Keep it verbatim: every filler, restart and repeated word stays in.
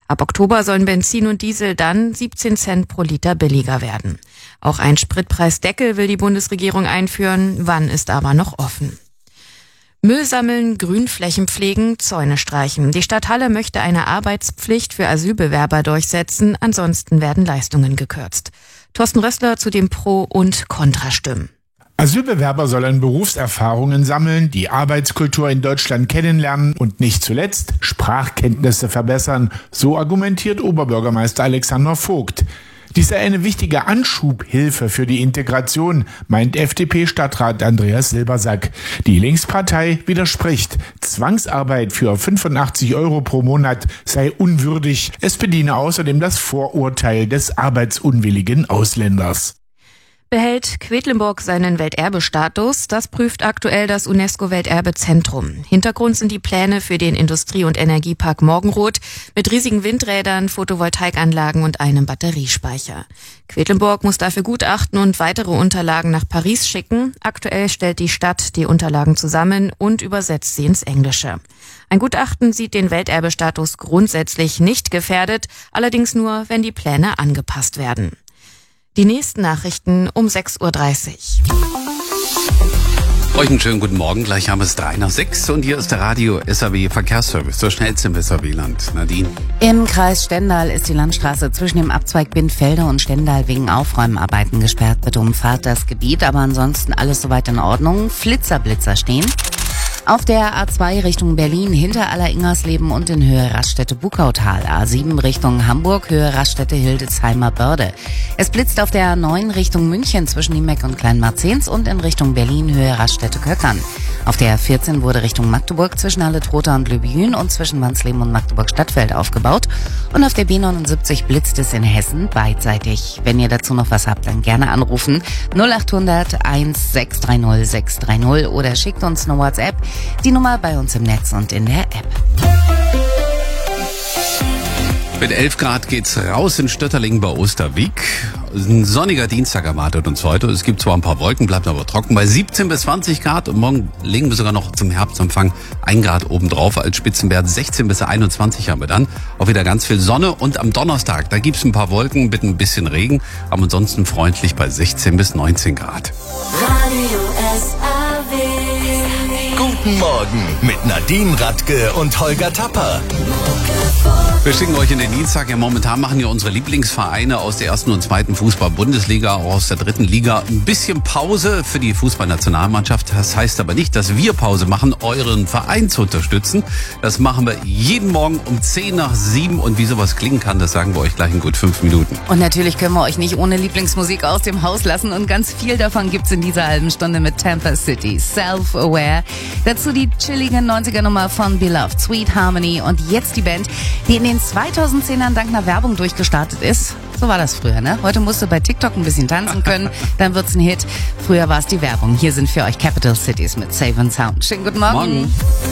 Ab Oktober sollen Benzin und Diesel dann siebzehn Cent pro Liter billiger werden. Auch ein Spritpreisdeckel will die Bundesregierung einführen, wann ist aber noch offen. Müll sammeln, Grünflächen pflegen, Zäune streichen. Die Stadt Halle möchte eine Arbeitspflicht für Asylbewerber durchsetzen, ansonsten werden Leistungen gekürzt. Thorsten Rössler zu den Pro- und Kontrastimmen. Asylbewerber sollen Berufserfahrungen sammeln, die Arbeitskultur in Deutschland kennenlernen und nicht zuletzt Sprachkenntnisse verbessern, so argumentiert Oberbürgermeister Alexander Vogt. Dies sei eine wichtige Anschubhilfe für die Integration, meint F D P-Stadtrat Andreas Silbersack. Die Linkspartei widerspricht. Zwangsarbeit für fünfundachtzig Euro pro Monat sei unwürdig. Es bediene außerdem das Vorurteil des arbeitsunwilligen Ausländers. Behält Quedlinburg seinen Welterbestatus? Das prüft aktuell das UNESCO-Welterbezentrum. Hintergrund sind die Pläne für den Industrie- und Energiepark Morgenroth mit riesigen Windrädern, Photovoltaikanlagen und einem Batteriespeicher. Quedlinburg muss dafür Gutachten und weitere Unterlagen nach Paris schicken. Aktuell stellt die Stadt die Unterlagen zusammen und übersetzt sie ins Englische. Ein Gutachten sieht den Welterbestatus grundsätzlich nicht gefährdet, allerdings nur, wenn die Pläne angepasst werden. Die nächsten Nachrichten um sechs Uhr dreißig. Euch einen schönen guten Morgen. Gleich haben wir es drei nach sechs und hier ist der Radio S A W Verkehrsservice, der schnellste im S A W-Land. Nadine. Im Kreis Stendal ist die Landstraße zwischen dem Abzweig Bindfelde und Stendal wegen Aufräumarbeiten gesperrt. Bitte umfahrt das Gebiet, aber ansonsten alles soweit in Ordnung. Flitzerblitzer stehen. Auf der A zwei Richtung Berlin hinter Aller-Ingersleben und in Höhe Raststätte-Bukautal. A sieben Richtung Hamburg, Höhe Raststätte-Hildesheimer Börde. Es blitzt auf der A neun Richtung München zwischen Niemeck und Kleinmarzens und in Richtung Berlin, Höhe Raststätte-Köckern. Auf der A vierzehn wurde Richtung Magdeburg zwischen Halle-Trotha und Löbjün und zwischen Wansleben und Magdeburg-Stadtfeld aufgebaut. Und auf der B neunundsiebzig blitzt es in Hessen beidseitig. Wenn ihr dazu noch was habt, dann gerne anrufen. null acht hundert eins sechs drei null sechs drei null oder schickt uns eine WhatsApp. Die Nummer bei uns im Netz und in der App. Mit elf Grad geht's raus in Stötterling bei Osterwieck. Ein sonniger Dienstag erwartet uns heute. Es gibt zwar ein paar Wolken, bleibt aber trocken bei siebzehn bis zwanzig Grad. Und morgen legen wir sogar noch zum Herbstanfang ein Grad obendrauf. Als Spitzenwert sechzehn bis einundzwanzig haben wir dann. Auch wieder ganz viel Sonne. Und am Donnerstag, da gibt's ein paar Wolken mit ein bisschen Regen. Aber ansonsten freundlich bei sechzehn bis neunzehn Grad. Radio S A W. Guten Morgen mit Nadine Radke und Holger Tapper. Wir schicken euch in den Dienstag. Ja, momentan machen ja unsere Lieblingsvereine aus der ersten und zweiten Fußball-Bundesliga, auch aus der dritten Liga, ein bisschen Pause für die Fußballnationalmannschaft. Das heißt aber nicht, dass wir Pause machen, euren Verein zu unterstützen. Das machen wir jeden Morgen um zehn nach sieben. Und wie sowas klingen kann, das sagen wir euch gleich in gut fünf Minuten. Und natürlich können wir euch nicht ohne Lieblingsmusik aus dem Haus lassen. Und ganz viel davon gibt's in dieser halben Stunde mit Tampa City, Self-Aware. Dazu die chillige neunziger-Nummer von Beloved, Sweet Harmony. Und jetzt die Band, die in den zweitausendzehnern dank einer Werbung durchgestartet ist. So war das früher, ne? Heute musst du bei TikTok ein bisschen tanzen können, dann wird's ein Hit. Früher war es die Werbung. Hier sind für euch Capital Cities mit Save and Sound. Schönen guten Morgen. Morgen.